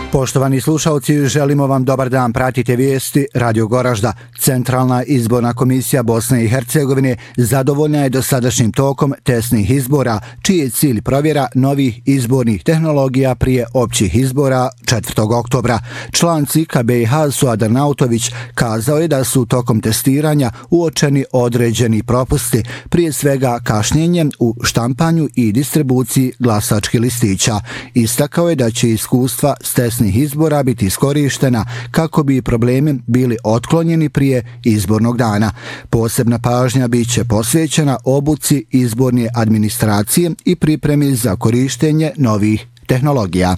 Poštovani slušalci, želimo vam dobar dan. Pratite vijesti Radio Goražda. Centralna izborna komisija Bosne i Hercegovine zadovoljna je dosadašnjim tokom testnih izbora, čiji je cilj provjera novih izbornih tehnologija prije općih izbora 4. oktobra. Član CIK-a BiH Suad Arnautović kazao je da su tokom testiranja uočeni određeni propusti, prije svega kašnjenjem u štampanju i distribuciji glasačkih listića. Istakao je da će iskustva s testnih izbora biti iskorištena kako bi problemi bili otklonjeni prije izbornog dana. Posebna pažnja bit će posvećena obuci izborne administracije i pripremi za korištenje novih tehnologija.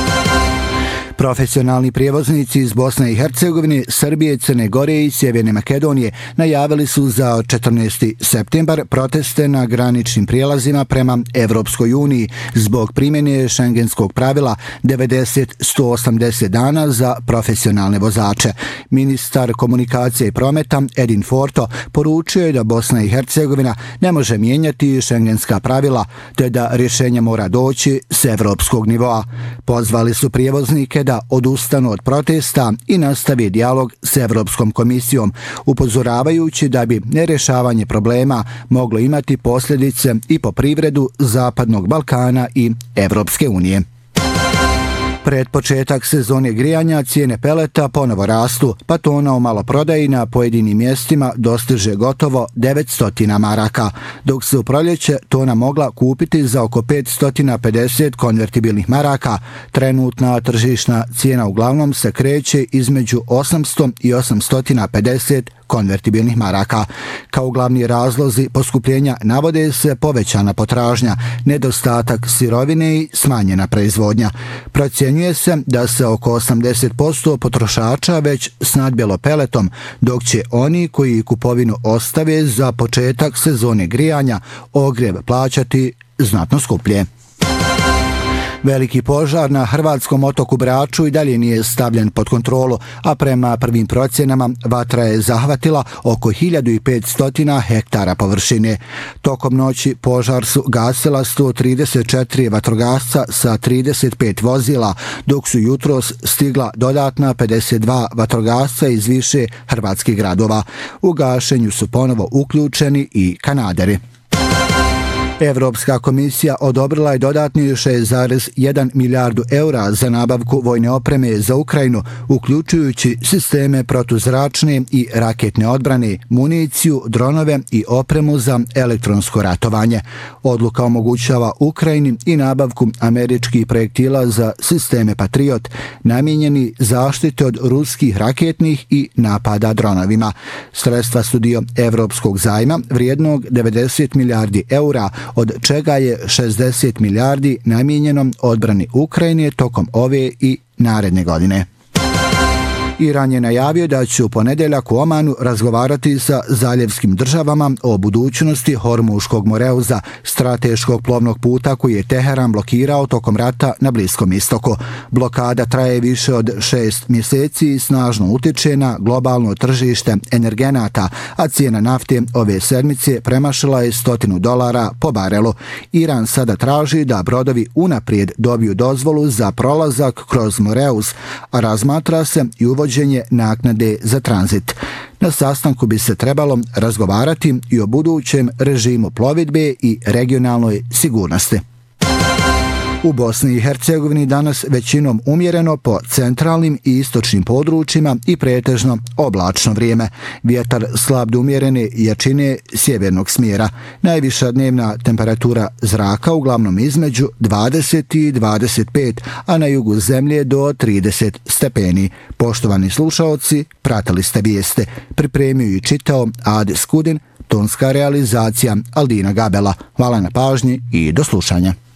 Profesionalni prijevoznici iz Bosne i Hercegovine, Srbije, Crne Gore i Sjeverne Makedonije najavili su za 14. septembar proteste na graničnim prijelazima prema Evropskoj uniji zbog primjene šengenskog pravila 90-180 dana za profesionalne vozače. Ministar komunikacije i prometa Edin Forto poručio je da Bosna i Hercegovina ne može mijenjati šengenska pravila, te da rješenje mora doći s evropskog nivoa. Pozvali su prijevoznike da odustanu od protesta i nastavi dijalog s Evropskom komisijom, upozoravajući da bi nerješavanje problema moglo imati posljedice i po privredu Zapadnog Balkana i Evropske unije. Pred početak sezone grijanja cijene peleta ponovo rastu, pa tona u maloprodaji na pojedinim mjestima dostiže gotovo 900 maraka, dok se u proljeće tona mogla kupiti za oko 550 konvertibilnih maraka. Trenutna tržišna cijena uglavnom se kreće između 800 i 850 konvertibilnih maraka. Kao glavni razlozi poskupljenja navode se povećana potražnja, nedostatak sirovine i smanjena proizvodnja. Procjenjuje se da se oko 80% potrošača već snadbjelo peletom, dok će oni koji kupovinu ostave za početak sezone grijanja ogrjev plaćati znatno skuplje. Veliki požar na hrvatskom otoku Braču i dalje nije stavljen pod kontrolu, a prema prvim procjenama vatra je zahvatila oko 1500 hektara površine. Tokom noći požar su gasila 134 vatrogasca sa 35 vozila, dok su jutros stigla dodatna 52 vatrogasca iz više hrvatskih gradova. U gašenju su ponovo uključeni i kanaderi. Evropska komisija odobrila je dodatni 6,1 milijardu eura za nabavku vojne opreme za Ukrajinu, uključujući sisteme protuzračne i raketne odbrane, municiju, dronove i opremu za elektronsko ratovanje. Odluka omogućava Ukrajini i nabavku američkih projektila za sisteme Patriot, namijenjeni zaštite od ruskih raketnih i napada dronovima. Sredstva su dio evropskog zajma vrijednog 90 milijardi eura, od čega je 60 milijardi namijenjeno odbrani Ukrajine tokom ove i naredne godine. Iran je najavio da će u ponedjeljak u Omanu razgovarati sa zaljevskim državama o budućnosti Hormuškog moreuza, strateškog plovnog puta koji je Teheran blokirao tokom rata na Bliskom istoku. Blokada traje više od 6 mjeseci i snažno utiče na globalno tržište energenata, a cijena nafte ove sedmice premašila je $100 po barelu. Iran sada traži da brodovi unaprijed dobiju dozvolu za prolazak kroz moreuz, a razmatra se i uvođenje naknade za tranzit. Na sastanku bi se trebalo razgovarati i o budućem režimu plovidbe i regionalnoj sigurnosti. U Bosni i Hercegovini danas većinom umjereno po centralnim i istočnim područjima i pretežno oblačno vrijeme. Vjetar slab do umjerene jačine sjevernog smjera. Najviša dnevna temperatura zraka uglavnom između 20 i 25, a na jugu zemlje do 30 stepeni. Poštovani slušaoci, pratili ste vijeste. Pripremio i čitao Adis Kudin, tonska realizacija Aldina Gabela. Hvala na pažnji i do slušanja.